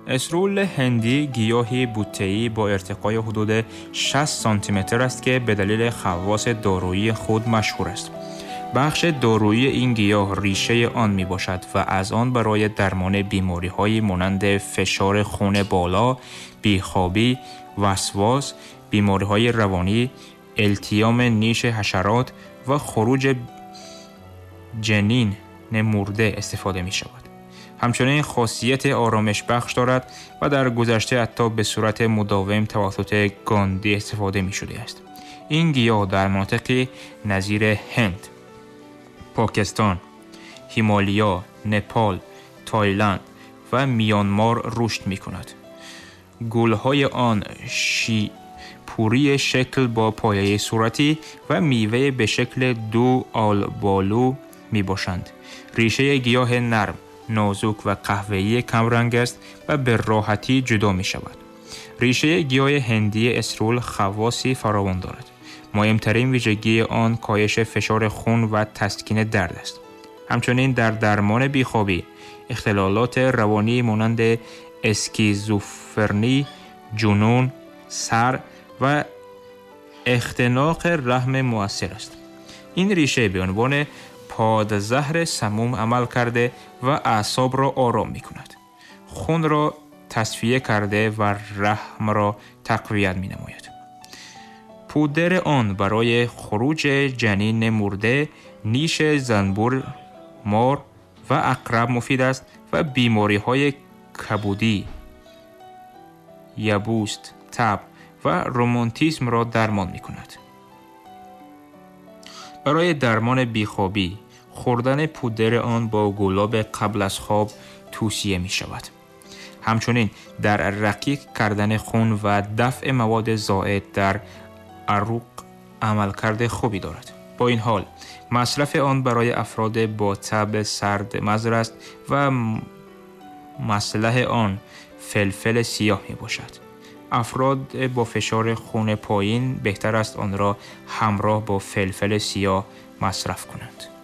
اسرول هندی گیاهی بوته‌ای با ارتقای حدود 60 سانتی متر است که به دلیل خواص دارویی خود مشهور است. بخش دارویی این گیاه ریشه آن می باشد و از آن برای درمان بیماری‌های مانند فشار خون بالا، بیخوابی، وسواس، بیماری‌های روانی، التیام نیش حشرات و خروج جنین مرده استفاده می شود. همچنین خاصیت آرامش بخش دارد و در گذشته حتی به صورت مداوم توسط گاندی استفاده می شده است. این گیاه در مناطقی نظیر هند، پاکستان، هیمالیا، نپال، تایلند و میانمار رشد می کند. گلهای آن پوری شکل با پایه صورتی و میوه به شکل دو آلبالو می باشند. ریشه گیاه نرم، نازک و قهوه‌ای کمرنگ است و به راحتی جدا می شود. ریشه گیاه هندی اسرول خواصی فراوان دارد. مهمترین ویژگی آن کاهش فشار خون و تسکین درد است. همچنین در درمان بیخوابی، اختلالات روانی مانند اسکیزوفرنی، جنون، سر و اختناق رحم مؤثر است. این ریشه به عنوان پادزهر سموم عمل کرده و اعصاب را آرام می کند. خون را تصفیه کرده و رحم را تقویت می نماید. پودر آن برای خروج جنین مرده، نیش زنبور، مار و عقرب مفید است و بیماری های کبودی، یبوست، تب و روماتیسم را درمان می کند. برای درمان بیخوابی، خوردن پودر آن با گلاب قبل از خواب توصیه می شود. همچنین در رقیق کردن خون و دفع مواد زائد در عروق عملکرد خوبی دارد. با این حال مصرف آن برای افراد با تب سرد مضر است و مصلح آن فلفل سیاه می باشد. افراد با فشار خون پایین بهتر است آن را همراه با فلفل سیاه مصرف کنند.